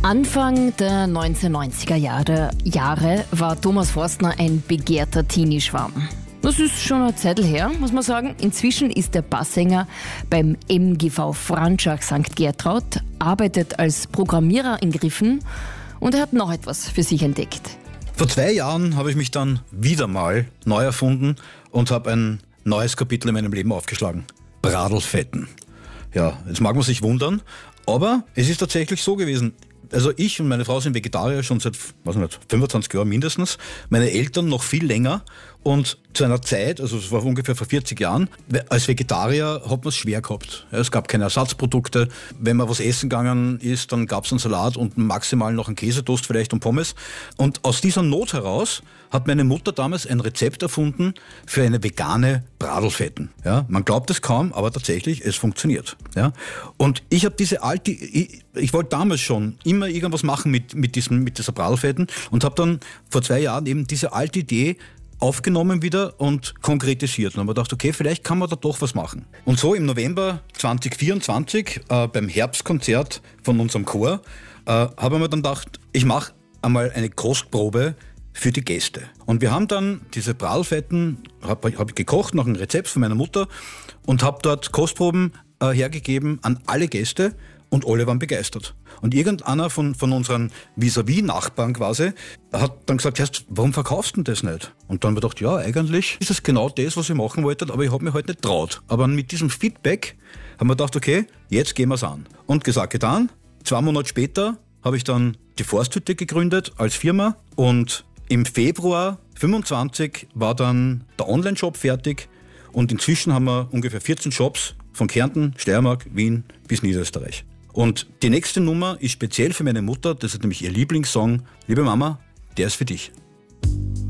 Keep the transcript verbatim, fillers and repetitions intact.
Anfang der neunzehnhundertneunziger Jahre, Jahre war Thomas Forstner ein begehrter Teenie-Schwarm. Das ist schon eine Zeit her, muss man sagen. Inzwischen ist der Bassänger beim M G V Franschach Sankt Gertraud, arbeitet als Programmierer in Griffen und er hat noch etwas für sich entdeckt. Vor zwei Jahren habe ich mich dann wieder mal neu erfunden und habe ein neues Kapitel in meinem Leben aufgeschlagen. Bradlfetten. Ja, jetzt mag man sich wundern, aber es ist tatsächlich so gewesen. Also ich und meine Frau sind Vegetarier schon seit was nicht, fünfundzwanzig Jahren mindestens. Meine Eltern noch viel länger. Und zu einer Zeit, also es war ungefähr vor vierzig Jahren, als Vegetarier hat man es schwer gehabt. Ja, es gab keine Ersatzprodukte. Wenn man was essen gegangen ist, dann gab es einen Salat und maximal noch einen Käsetoast vielleicht und Pommes. Und aus dieser Not heraus hat meine Mutter damals ein Rezept erfunden für eine vegane Bradlfetten. Ja, man glaubt es kaum, aber tatsächlich, es funktioniert. Ja, und ich habe diese alte, ich, ich wollte damals schon immer irgendwas machen mit, mit, diesem, mit dieser Bradlfetten und habe dann vor zwei Jahren eben diese alte Idee aufgenommen wieder und konkretisiert. Und dann habe ich gedacht, okay, vielleicht kann man da doch was machen. Und so im November zwanzig vierundzwanzig äh, beim Herbstkonzert von unserem Chor äh, habe ich mir dann gedacht, ich mache einmal eine Kostprobe für die Gäste. Und wir haben dann diese Bradlfetten, habe hab ich gekocht nach einem Rezept von meiner Mutter und habe dort Kostproben äh, hergegeben an alle Gäste und alle waren begeistert. Und irgendeiner von, von unseren Vis-à-vis-Nachbarn quasi hat dann gesagt, heißt, warum verkaufst du denn das nicht? Und dann habe ich gedacht, ja, eigentlich ist das genau das, was ich machen wollte, aber ich habe mich halt nicht traut. Aber mit diesem Feedback haben wir gedacht, okay, jetzt gehen wir es an. Und gesagt, getan. Zwei Monate später habe ich dann die Forsthütte gegründet als Firma und im Februar fünfundzwanzig war dann der Online-Shop fertig und inzwischen haben wir ungefähr vierzehn Shops von Kärnten, Steiermark, Wien bis Niederösterreich. Und die nächste Nummer ist speziell für meine Mutter, das ist nämlich ihr Lieblingssong. Liebe Mama, der ist für dich.